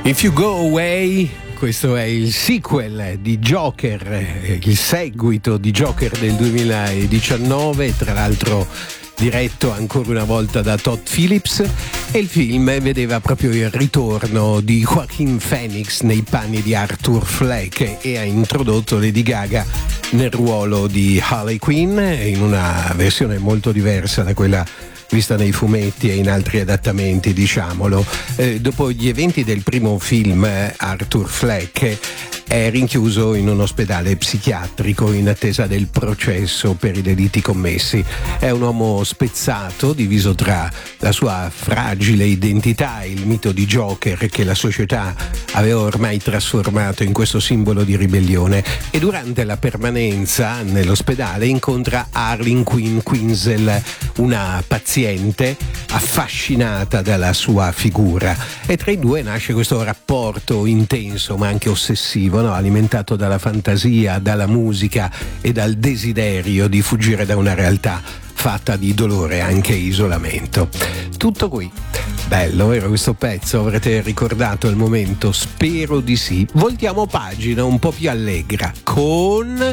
If You Go Away, questo è il sequel di Joker, il seguito di Joker del 2019, tra l'altro diretto ancora una volta da Todd Phillips, e il film vedeva proprio il ritorno di Joaquin Phoenix nei panni di Arthur Fleck e ha introdotto Lady Gaga nel ruolo di Harley Quinn in una versione molto diversa da quella vista nei fumetti e in altri adattamenti, diciamolo. Dopo gli eventi del primo film, Arthur Fleck è rinchiuso in un ospedale psichiatrico in attesa del processo per i delitti commessi. È un uomo spezzato, diviso tra la sua fragile identità e il mito di Joker che la società aveva ormai trasformato in questo simbolo di ribellione, e durante la permanenza nell'ospedale incontra Harley Quinn Quinzel, una paziente affascinata dalla sua figura, e tra i due nasce questo rapporto intenso ma anche ossessivo, no? Alimentato dalla fantasia, dalla musica e dal desiderio di fuggire da una realtà fatta di dolore e anche isolamento. Tutto qui. Bello, vero questo pezzo? Avrete ricordato il momento? Spero di sì. Voltiamo pagina un po' più allegra con